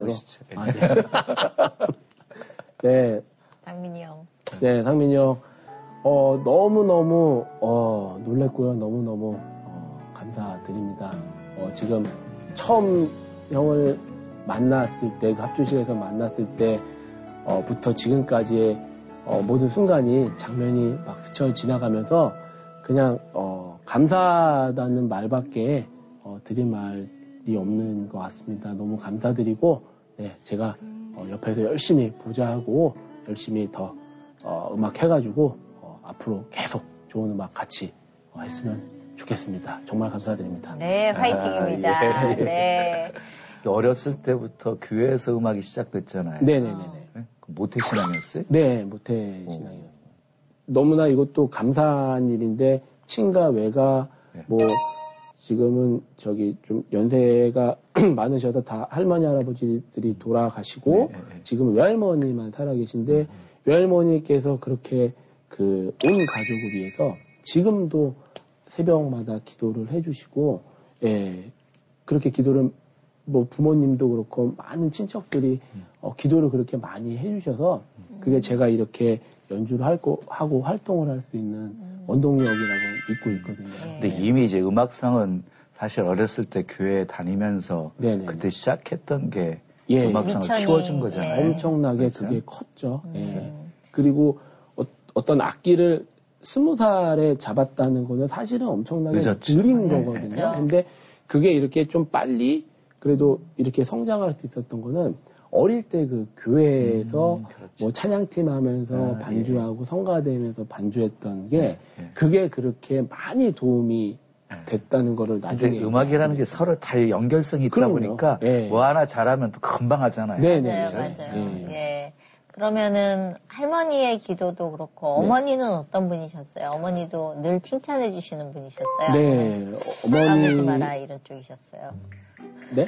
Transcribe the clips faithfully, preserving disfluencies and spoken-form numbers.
아, 네. 네. 상민이 형. 네, 상민이 형. 어, 너무너무, 어, 놀랬고요. 너무너무, 어, 감사드립니다. 어, 지금 처음 형을 만났을 때, 그 합주실에서 만났을 때, 어, 부터 지금까지의, 어, 모든 순간이, 장면이 막 스쳐 지나가면서, 그냥, 어, 감사하다는 말밖에, 어, 드릴 말이 없는 것 같습니다. 너무 감사드리고, 네, 제가, 어, 옆에서 열심히 보좌하고, 열심히 더, 어, 음악 해가지고, 어, 앞으로 계속 좋은 음악 같이 어, 했으면 좋겠습니다. 정말 감사드립니다. 네, 화이팅입니다. 아, 예. 네. 어렸을 때부터 교회에서 음악이 시작됐잖아요. 네네네네. 네? 모태신앙이었어요? 네, 모태신앙이었어요. 너무나 이것도 감사한 일인데, 친가, 외가, 네. 뭐, 지금은 저기 좀 연세가 많으셔서 다 할머니, 할아버지들이 돌아가시고, 네, 네. 지금 외할머니만 살아계신데, 네. 외할머니께서 그렇게 그 온 가족을 위해서 지금도 새벽마다 기도를 해주시고, 예, 그렇게 기도를 뭐 부모님도 그렇고 많은 친척들이 음. 어, 기도를 그렇게 많이 해주셔서 그게 제가 이렇게 연주를 할 거, 하고 활동을 할 수 있는 음. 원동력이라고 믿고 있거든요. 네. 근데 이미 이제 음악상은 사실 어렸을 때 교회 다니면서 네네네. 그때 시작했던 게 예, 음악상을 미천이, 키워준 거잖아요. 예. 엄청나게 그렇죠? 그게 컸죠. 음. 예. 그리고 어, 어떤 악기를 스무 살에 잡았다는 거는 사실은 엄청나게 늦었죠. 느린 네. 거거든요. 그렇죠. 근데 그게 이렇게 좀 빨리 그래도 이렇게 성장할 수 있었던 거는 어릴 때 그 교회에서 음, 그렇죠. 뭐 찬양팀 하면서 아, 반주하고 예. 성가대면서 반주했던 게 예, 예. 그게 그렇게 많이 도움이 됐다는 거를 나중에 음악이라는 게 서로 다 연결성이 있다 그럼요. 보니까 예. 뭐 하나 잘하면 또 금방 하잖아요. 네네. 맞아요. 맞아요. 예. 예. 그러면은 할머니의 기도도 그렇고 네. 어머니는 어떤 분이셨어요? 어머니도 늘 칭찬해 주시는 분이셨어요? 네. 어머니 까불지 마라 이런 쪽이셨어요? 네?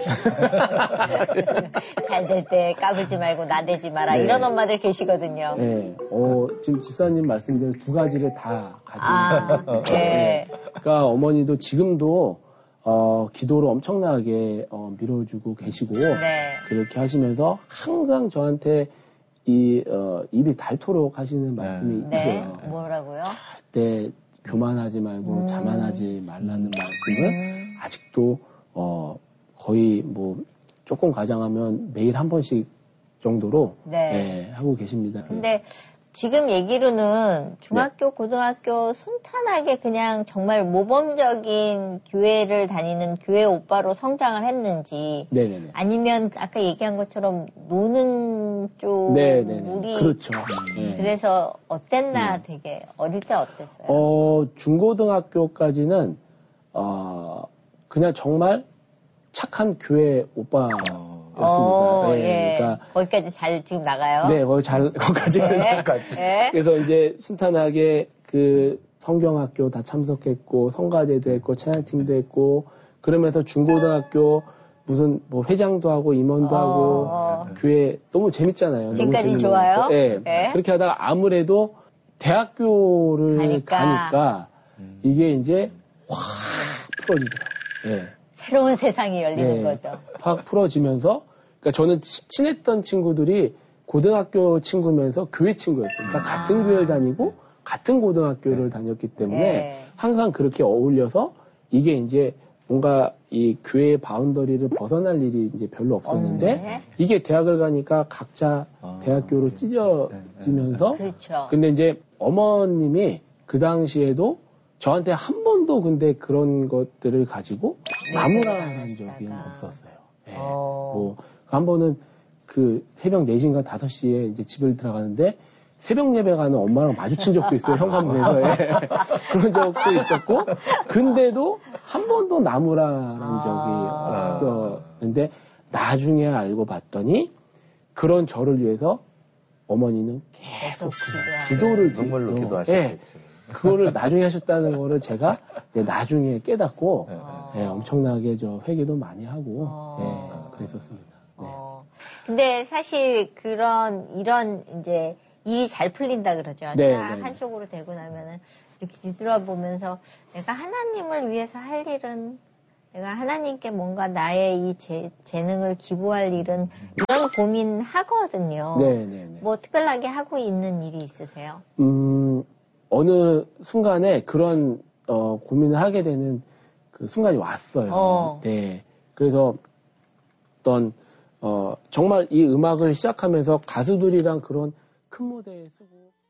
잘 될 때 까불지 말고 나대지 마라 네. 이런 엄마들 계시거든요. 네. 어, 지금 집사님 말씀대로 두 가지를 다 가지고 아, 네. 네. 그러니까 어머니도 지금도 어, 기도를 엄청나게 어, 밀어주고 계시고 네. 그렇게 하시면서 항상 저한테 이 어, 입이 닳도록 하시는 말씀이 네. 있어요. 네. 뭐라고요? 절대 교만하지 말고 음. 자만하지 말라는 말씀을 음. 아직도 어, 거의 뭐 조금 가장하면 매일 한 번씩 정도로 네. 예, 하고 계십니다. 근데 지금 얘기로는 중학교, 네. 고등학교 순탄하게 그냥 정말 모범적인 교회를 다니는 교회 오빠로 성장을 했는지 네네네. 아니면 아까 얘기한 것처럼 노는 쪽이 그렇죠. 네. 그래서 어땠나 네. 되게 어릴 때 어땠어요? 어, 중고등학교까지는 어, 그냥 정말 착한 교회 오빠였습니다. 어, 네, 예. 그러니까 거기까지 잘 지금 나가요? 네, 거기 잘 거기까지는 네. 잘 갔죠. 네. 그래서 이제 순탄하게 그 성경학교 다 참석했고 성가대도 했고 찬양팀도 했고 그러면서 중고등학교 무슨 뭐 회장도 하고 임원도 어, 하고 어. 교회 너무 재밌잖아요. 지금까지 좋아요? 네. 네. 그렇게 하다가 아무래도 대학교를 가니까, 가니까 음. 이게 이제 확 풀어지더라고요. 네. 새로운 세상이 열리는 네, 거죠. 확 풀어지면서, 그러니까 저는 친했던 친구들이 고등학교 친구면서 교회 친구였어요. 그러니까 아. 같은 교회를 다니고 같은 고등학교를 네. 다녔기 때문에 네. 항상 그렇게 어울려서 이게 이제 뭔가 이 교회의 바운더리를 벗어날 일이 이제 별로 없었는데 네. 이게 대학을 가니까 각자 아. 대학교로 찢어지면서 그렇죠. 근데 이제 어머님이 그 당시에도 저한테 한 번도 근데 그런 것들을 가지고 나무라는 적이 없었어요. 네. 어. 뭐, 한 번은 그 새벽 네 시인가 다섯 시에 이제 집을 들어가는데 새벽 예배 가는 엄마랑 마주친 적도 있어요. 현관문에서. 예. 그런 적도 있었고, 근데도 한 번도 나무라는 아. 적이 없었는데 나중에 알고 봤더니 그런 저를 위해서 어머니는 계속 기도를 눈물로 기도하셨겠죠. 그거를 나중에 하셨다는 거를 제가 나중에 깨닫고 아. 네, 엄청나게 저 회개도 많이 하고 아. 네, 그랬었습니다. 네. 어. 근데 사실 그런 이런 이제 일이 잘 풀린다 그러죠. 네, 딱 네, 한쪽으로 되고 나면은 이렇게 뒤돌아보면서 내가 하나님을 위해서 할 일은 내가 하나님께 뭔가 나의 이 재, 재능을 기부할 일은 이런 고민 하거든요. 네네네. 뭐 특별하게 하고 있는 일이 있으세요? 음, 어느 순간에 그런 어, 고민을 하게 되는 그 순간이 왔어요. 어. 네. 그래서 어떤 어, 정말 이 음악을 시작하면서 가수들이랑 그런 큰 무대에 서고